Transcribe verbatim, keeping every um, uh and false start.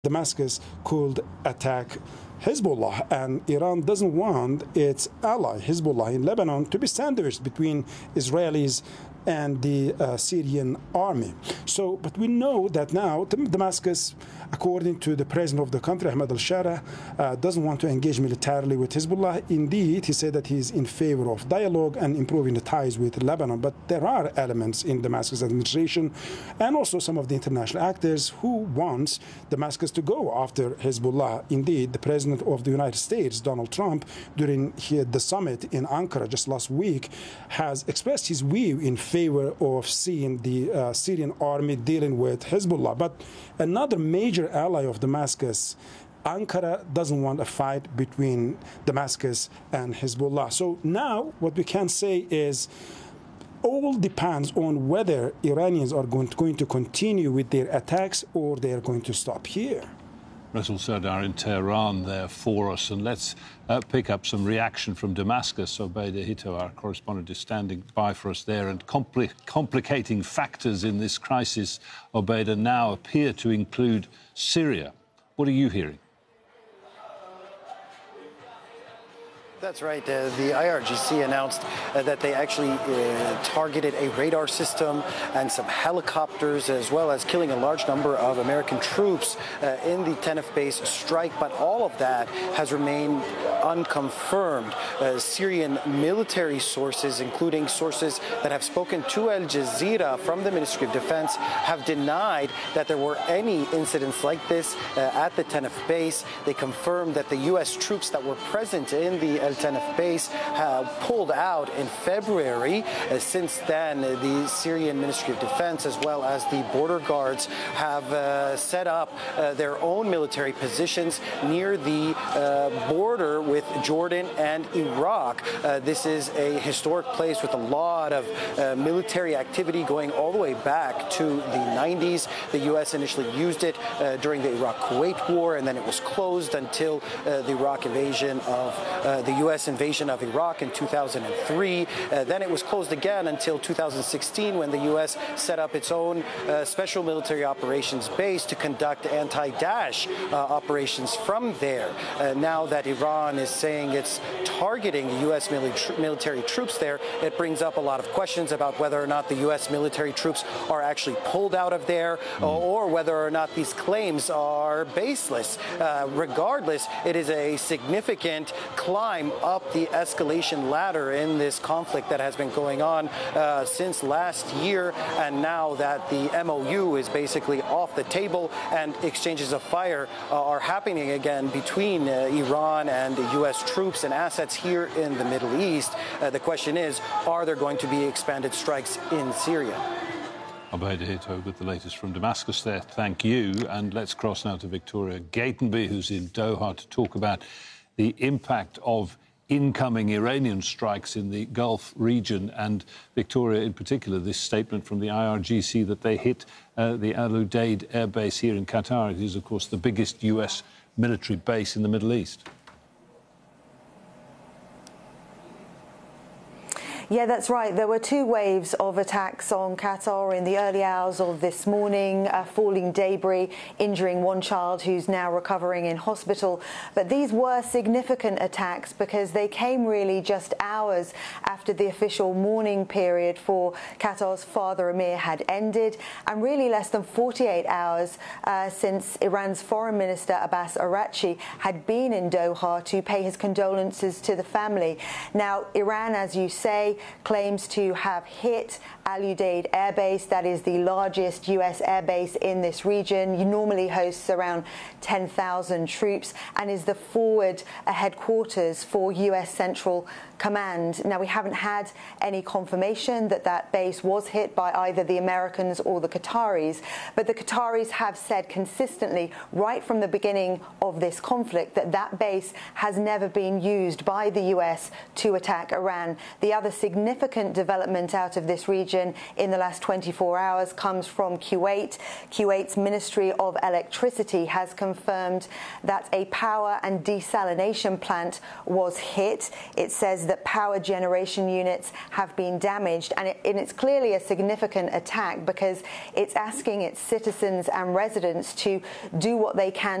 Damascus could attack Hezbollah, and Iran doesn't want its ally, Hezbollah in Lebanon, to be sandwiched between Israelis and the uh, Syrian army. So, but we know that now Damascus, according to the president of the country, Ahmad al-Shara, uh, doesn't want to engage militarily with Hezbollah. Indeed, he said that he's in favor of dialogue and improving the ties with Lebanon. But there are elements in Damascus administration and also some of the international actors who wants Damascus to go after Hezbollah. Indeed, the president of the United States, Donald Trump, during he, the summit in Ankara just last week, has expressed his view in favor of seeing the uh, Syrian army dealing with Hezbollah. But another major ally of Damascus, Ankara, doesn't want a fight between Damascus and Hezbollah. So now what we can say is all depends on whether Iranians are going to, going to continue with their attacks or they are going to stop here. Rasul Sardar in Tehran there for us. And let's uh, pick up some reaction from Damascus. Obaida Hito, our correspondent, is standing by for us there. And compli complicating factors in this crisis, Obaida, now appear to include Syria. What are you hearing? That's right. Uh, the I R G C announced uh, that they actually uh, targeted a radar system and some helicopters, as well as killing a large number of American troops uh, in the Tenef base strike. But all of that has remained unconfirmed. Uh, Syrian military sources, including sources that have spoken to Al Jazeera from the Ministry of Defense, have denied that there were any incidents like this uh, at the Tenef base. They confirmed that the U S troops that were present in the Tenef base uh, pulled out in February. Uh, since then, uh, the Syrian Ministry of Defense, as well as the border guards, have uh, set up uh, their own military positions near the uh, border with Jordan and Iraq. Uh, this is a historic place with a lot of uh, military activity going all the way back to the nineties. The U S initially used it uh, during the Iraq-Kuwait war, and then it was closed until uh, the Iraq invasion of uh, the U S invasion of Iraq in two thousand three. Uh, then it was closed again until two thousand sixteen, when the U S set up its own uh, special military operations base to conduct anti-Daesh uh, operations from there. Uh, now that Iran is saying it's targeting the U S mili military troops there, it brings up a lot of questions about whether or not the U S military troops are actually pulled out of there, mm. or whether or not these claims are baseless. Uh, regardless, it is a significant climb up the escalation ladder in this conflict that has been going on uh, since last year, and now that the M O U is basically off the table and exchanges of fire uh, are happening again between uh, Iran and the U S troops and assets here in the Middle East. Uh, the question is, are there going to be expanded strikes in Syria? Obaida Hito with the latest from Damascus there. Thank you. And let's cross now to Victoria Gatenby, who's in Doha, to talk about the impact of incoming Iranian strikes in the Gulf region, and Victoria in particular, this statement from the I R G C that they hit uh, the Al Udeid air base here in Qatar. It is, of course, the biggest U S military base in the Middle East. Yeah, that's right. There were two waves of attacks on Qatar in the early hours of this morning, uh, falling debris, injuring one child who's now recovering in hospital. But these were significant attacks because they came really just hours after the official mourning period for Qatar's father Emir had ended, and really less than forty-eight hours uh, since Iran's Foreign Minister Abbas Araghchi had been in Doha to pay his condolences to the family. Now, Iran, as you say, claims to have hit Al Udeid Air Base. That is the largest U S air base in this region. It normally hosts around ten thousand troops and is the forward headquarters for U S Central Command. Now, we haven't had any confirmation that that base was hit by either the Americans or the Qataris, but the Qataris have said consistently right from the beginning of this conflict that that base has never been used by the U S to attack Iran. The other significant significant development out of this region in the last twenty-four hours comes from Kuwait. Kuwait's Ministry of Electricity has confirmed that a power and desalination plant was hit. It says that power generation units have been damaged, and, it, and it's clearly a significant attack because it's asking its citizens and residents to do what they can